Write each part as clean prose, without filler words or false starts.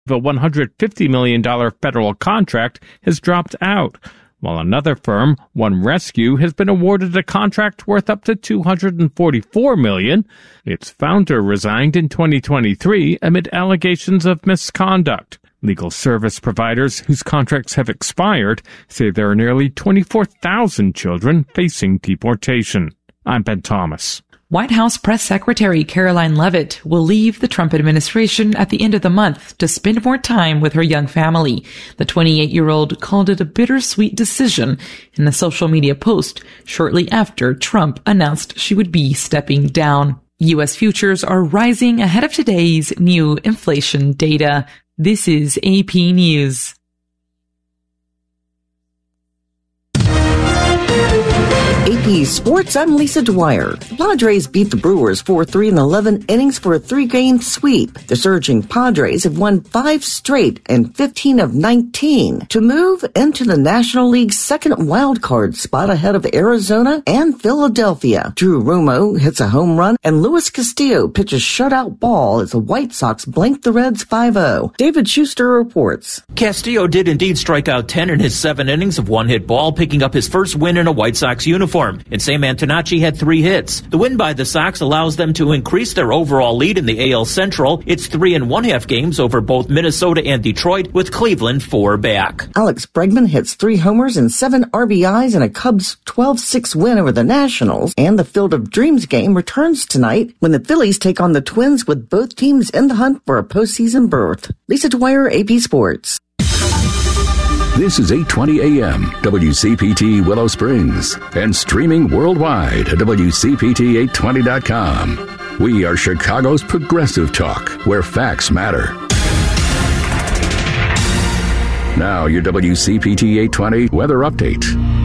The $150 million federal contract has dropped out, while another firm, One Rescue, has been awarded a contract worth up to $244 million. Its founder resigned in 2023 amid allegations of misconduct. Legal service providers whose contracts have expired say there are nearly 24,000 children facing deportation. I'm Ben Thomas. White House Press Secretary Caroline Leavitt will leave the Trump administration at the end of the month to spend more time with her young family. The 28-year-old called it a bittersweet decision in a social media post shortly after Trump announced she would be stepping down. U.S. futures are rising ahead of today's new inflation data. This is AP News. AP Sports, I'm Lisa Dwyer. The Padres beat the Brewers 4-3 in 11 innings for a 3-game sweep. The surging Padres have won 5 straight and 15 of 19 to move into the National League's second wild card spot ahead of Arizona and Philadelphia. Drew Romo hits a home run and Luis Castillo pitches shutout ball as the White Sox blank the Reds 5-0. David Schuster reports. Castillo did indeed strike out 10 in his 7 innings of one-hit ball, picking up his first win in a White Sox uniform. And Sam Antonacci had 3 hits. The win by the Sox allows them to increase their overall lead in the AL Central. It's 3 1/2 games over both Minnesota and Detroit, with Cleveland 4 back. Alex Bregman hits 3 homers and 7 RBIs in a Cubs 12-6 win over the Nationals. And the Field of Dreams game returns tonight when the Phillies take on the Twins, with both teams in the hunt for a postseason berth. Lisa Dwyer, AP Sports. This is 820 AM, WCPT Willow Springs, and streaming worldwide at WCPT820.com. We are Chicago's progressive talk, where facts matter. Now, your WCPT 820 weather update.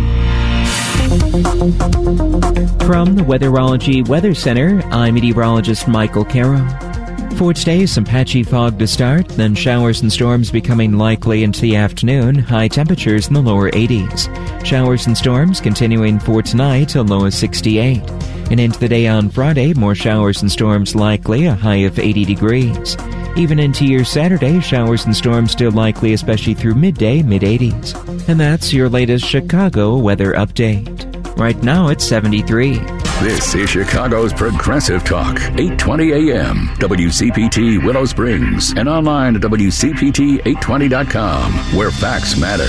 From the Weatherology Weather Center, I'm meteorologist Michael Caro. For today, some patchy fog to start, then showers and storms becoming likely into the afternoon, high temperatures in the lower 80s. Showers and storms continuing for tonight, a low of 68. And into the day on Friday, more showers and storms likely, a high of 80 degrees. Even into your Saturday, showers and storms still likely, especially through midday, mid-80s. And that's your latest Chicago weather update. Right now, it's 73. This is Chicago's Progressive Talk, 820 AM, WCPT Willow Springs, and online at WCPT820.com, where facts matter.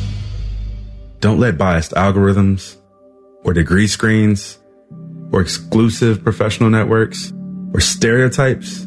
Don't let biased algorithms, or degree screens, or exclusive professional networks, or stereotypes.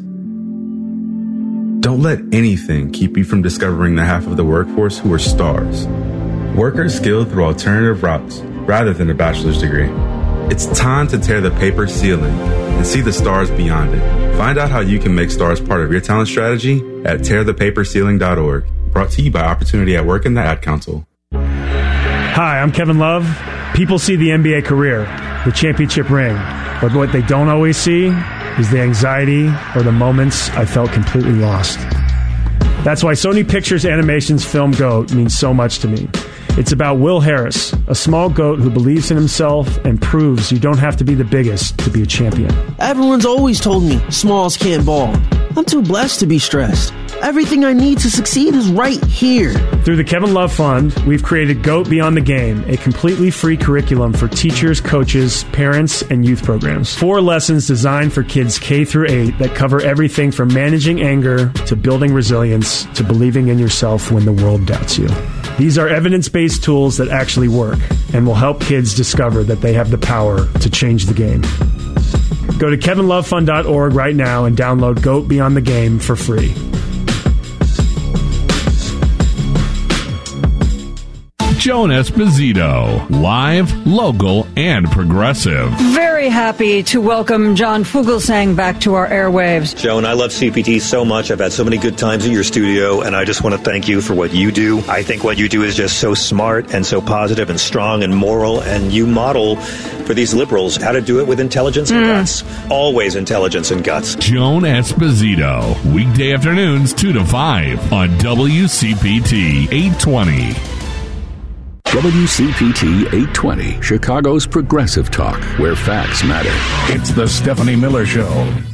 Don't let anything keep you from discovering the half of the workforce who are stars. Workers skilled through alternative routes rather than a bachelor's degree. It's time to tear the paper ceiling and see the stars beyond it. Find out how you can make stars part of your talent strategy at tearthepaperceiling.org. Brought to you by Opportunity at Work and the Ad Council. Hi, I'm Kevin Love. People see the NBA career, the championship ring, but what they don't always see is the anxiety or the moments I felt completely lost. That's why Sony Pictures Animation's film GOAT means so much to me. It's about Will Harris, a small goat who believes in himself and proves you don't have to be the biggest to be a champion. Everyone's always told me smalls can't ball. I'm too blessed to be stressed. Everything I need to succeed is right here. Through the Kevin Love Fund, we've created GOAT Beyond the Game, a completely free curriculum for teachers, coaches, parents, and youth programs. 4 lessons designed for kids K through 8 that cover everything from managing anger to building resilience to believing in yourself when the world doubts you. These are evidence-based tools that actually work and will help kids discover that they have the power to change the game. Go to kevinlovefund.org right now and download GOAT Beyond the Game for free. Joan Esposito, live, local, and progressive. Very happy to welcome John Fugelsang back to our airwaves. Joan, I love CPT so much. I've had so many good times in your studio, and I just want to thank you for what you do. I think what you do is just so smart and so positive and strong and moral, and you model for these liberals how to do it with intelligence and guts. Always intelligence and guts. Joan Esposito, weekday afternoons 2 to 5 on WCPT 820. WCPT 820, Chicago's Progressive Talk, where facts matter. It's the Stephanie Miller Show.